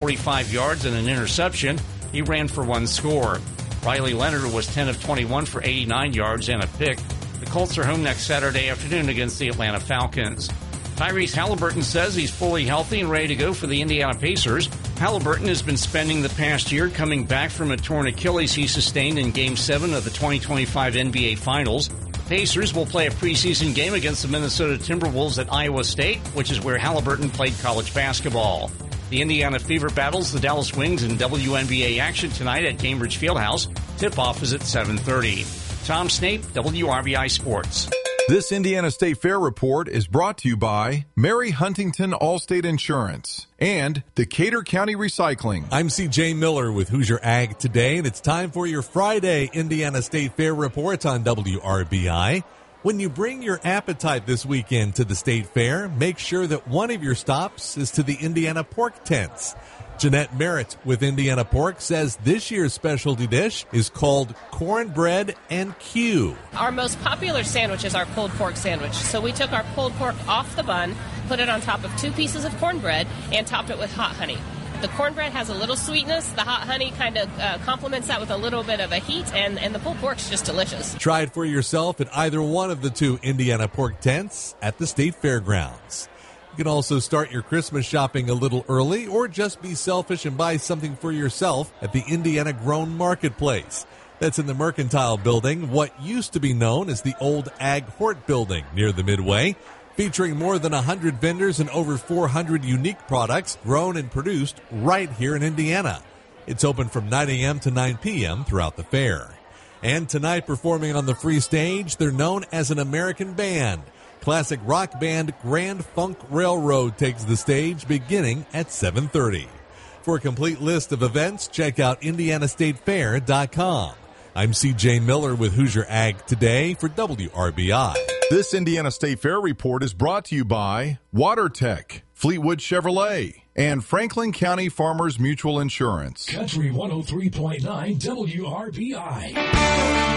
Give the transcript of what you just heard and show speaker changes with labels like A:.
A: 45 yards and an interception. He ran for one score. Riley Leonard was 10 of 21 for 89 yards and a pick. The Colts are home next Saturday afternoon against the Atlanta Falcons. Tyrese Halliburton says he's fully healthy and ready to go for the Indiana Pacers. Halliburton has been spending the past year coming back from a torn Achilles he sustained in Game 7 of the 2025 NBA Finals. The Pacers will play a preseason game against the Minnesota Timberwolves at Iowa State, which is where Halliburton played college basketball. The Indiana Fever battles the Dallas Wings in WNBA action tonight at Cambridge Fieldhouse. Tip-off is at 7:30. Tom Snape, WRBI Sports.
B: This Indiana State Fair report is brought to you by Mary Huntington Allstate Insurance and Decatur County Recycling.
C: I'm CJ Miller with Hoosier Ag Today, and it's time for your Friday Indiana State Fair reports on WRBI. When you bring your appetite this weekend to the State Fair, make sure that one of your stops is to the Indiana Pork Tents. Jeanette Merritt with Indiana Pork says this year's specialty dish is called cornbread and Q.
D: Our most popular sandwich is our pulled pork sandwich. So we took our pulled pork off the bun, put it on top of 2 pieces of cornbread, and topped it with hot honey. The cornbread has a little sweetness. The hot honey kind of complements that with a little bit of a heat, and the pulled pork's just delicious.
C: Try it for yourself at either one of the 2 Indiana Pork Tents at the State Fairgrounds. You can also start your Christmas shopping a little early or just be selfish and buy something for yourself at the Indiana Grown Marketplace. That's in the Mercantile Building, what used to be known as the old Ag Hort Building near the Midway, featuring more than 100 vendors and over 400 unique products grown and produced right here in Indiana. It's open from 9 a.m. to 9 p.m. throughout the fair. And tonight, performing on the free stage, they're known as an American band. Classic rock band Grand Funk Railroad takes the stage beginning at 7:30. For a complete list of events, check out IndianaStateFair.com. I'm CJ Miller with Hoosier Ag Today for WRBI.
B: This Indiana State Fair report is brought to you by WaterTech, Fleetwood Chevrolet, and Franklin County Farmers Mutual Insurance.
E: Country 103.9 WRBI.